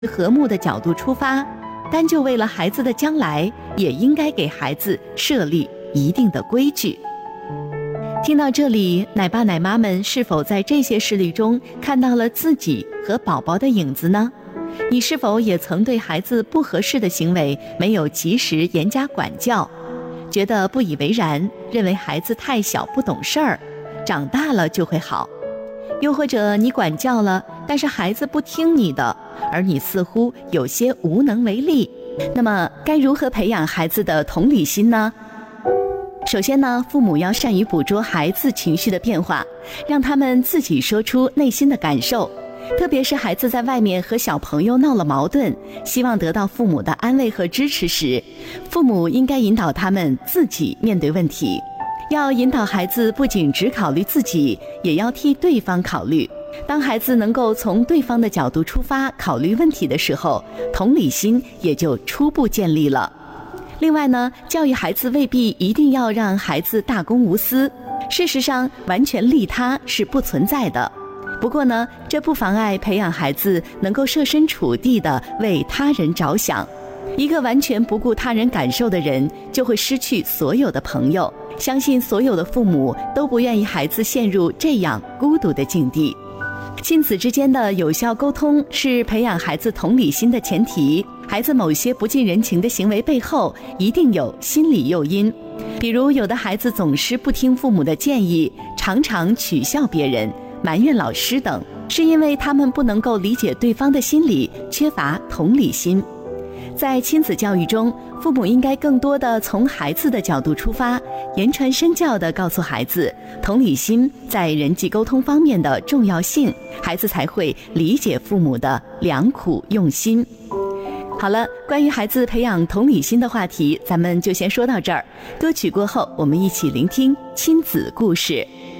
和睦的角度出发，单就为了孩子的将来，也应该给孩子设立一定的规矩。听到这里，奶爸奶妈们是否在这些事例中看到了自己和宝宝的影子呢？你是否也曾对孩子不合适的行为没有及时严加管教，觉得不以为然，认为孩子太小不懂事儿，长大了就会好？又或者你管教了，但是孩子不听你的，而你似乎有些无能为力，那么该如何培养孩子的同理心呢？首先呢，父母要善于捕捉孩子情绪的变化，让他们自己说出内心的感受。特别是孩子在外面和小朋友闹了矛盾，希望得到父母的安慰和支持时，父母应该引导他们自己面对问题。要引导孩子不仅只考虑自己，也要替对方考虑。当孩子能够从对方的角度出发考虑问题的时候，同理心也就初步建立了。另外呢，教育孩子未必一定要让孩子大公无私，事实上完全利他是不存在的。不过呢，这不妨碍培养孩子能够设身处地地为他人着想。一个完全不顾他人感受的人，就会失去所有的朋友。相信所有的父母都不愿意孩子陷入这样孤独的境地。亲子之间的有效沟通是培养孩子同理心的前提。孩子某些不近人情的行为背后，一定有心理诱因。比如，有的孩子总是不听父母的建议，常常取笑别人，埋怨老师等，是因为他们不能够理解对方的心理，缺乏同理心。在亲子教育中，父母应该更多地从孩子的角度出发，言传身教地告诉孩子同理心在人际沟通方面的重要性，孩子才会理解父母的良苦用心。好了，关于孩子培养同理心的话题，咱们就先说到这儿。歌曲过后，我们一起聆听亲子故事。